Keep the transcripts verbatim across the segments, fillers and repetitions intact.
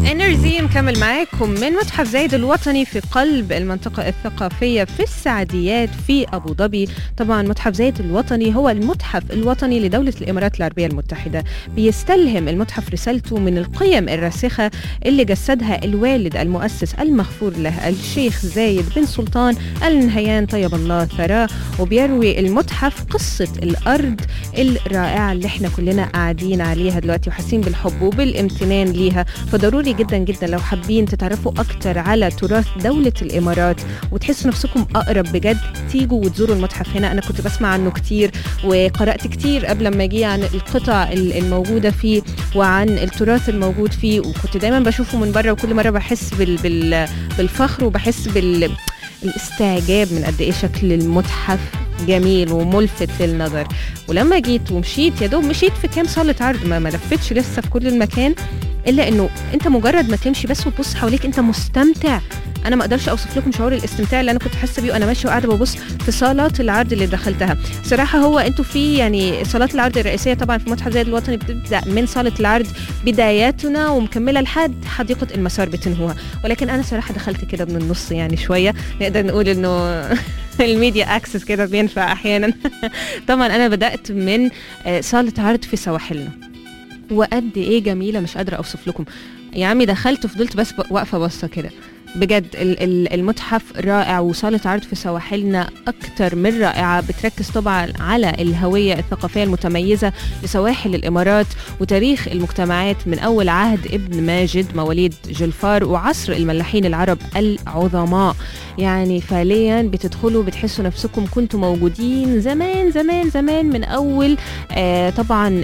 انرجي مكمل معاكم من متحف زايد الوطني في قلب المنطقة الثقافية في السعديات في أبو ظبي. طبعا متحف زايد الوطني هو المتحف الوطني لدولة الإمارات العربية المتحدة، بيستلهم المتحف رسالته من القيم الراسخة اللي جسدها الوالد المؤسس المغفور له الشيخ زايد بن سلطان آل نهيان طيب الله ثراه، وبيروي المتحف قصة الأرض الرائعة اللي احنا كلنا قاعدين عليها دلوقتي وحاسين بالحب وبالامتنان ليها. فضروري جدا جدا لو حابين تتعرفوا أكتر على تراث دولة الإمارات وتحسوا نفسكم أقرب بجد، تيجوا وتزوروا المتحف هنا. أنا كنت بسمع عنه كتير وقرأت كتير قبل ما أجي عن القطع الموجودة فيه وعن التراث الموجود فيه، وكنت دايما بشوفه من بره، وكل مرة بحس بال بال بالفخر وبحس بالاستعجاب من قد إيه شكل المتحف جميل وملفت للنظر. ولما جيت ومشيت يا دوب مشيت في كام صالة عرض، ما ما لفتش لسه في كل المكان، إلا إنه أنت مجرد ما تمشي بس وتبص حواليك أنت مستمتع. أنا ما أقدرش أوصف لكم شعور الاستمتاع اللي أنا كنت حاسة بيه وأنا ماشية وقاعدة ببص في صالات العرض اللي دخلتها. صراحة هو أنتوا في يعني صالات العرض الرئيسية طبعا في متحف زايد الوطني بتبدأ من صالة العرض بداياتنا ومكملة لحد حديقة المسار بتنهوها، ولكن أنا صراحة دخلت كده من النص، يعني شوية نقدر نقول إنه الميديا أكسس كده بينفع أحيانا. طبعا أنا بدأت من صالة عرض في سواحلنا، وقد ايه جميله مش قادره اوصف لكم. يا عمي دخلت وفضلت بس واقفه بصه كده، بجد المتحف رائع، وصالة عرض في سواحلنا أكتر من رائعة، بتركز طبعا على الهوية الثقافية المتميزة لسواحل الإمارات وتاريخ المجتمعات من أول عهد ابن ماجد مواليد جلفار وعصر الملاحين العرب العظماء. يعني فعليا بتدخلوا بتحسوا نفسكم كنتوا موجودين زمان زمان زمان من أول آه طبعا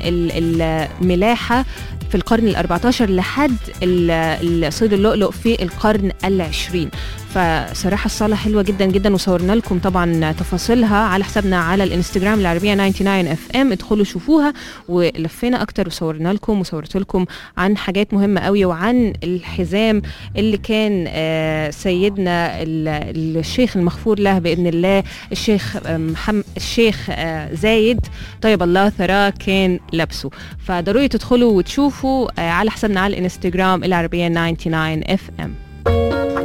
الملاحة في القرن الأربعتاشر لحد صيد اللؤلؤ في القرن العشرين. فصراحة الصالة حلوة جدا جدا، وصورنا لكم طبعا تفاصيلها على حسابنا على الانستجرام العربية تسعة وتسعين اف ام، ادخلوا شوفوها. ولفينا اكتر وصورنا لكم وصورت لكم عن حاجات مهمة قوي، وعن الحزام اللي كان آه سيدنا الشيخ المغفور له بإذن الله الشيخ محمد الشيخ آه زايد طيب الله ثراه كان لبسه. فضروري تدخلوا وتشوفوا آه على حسابنا على الانستجرام العربية تسعة وتسعين اف ام.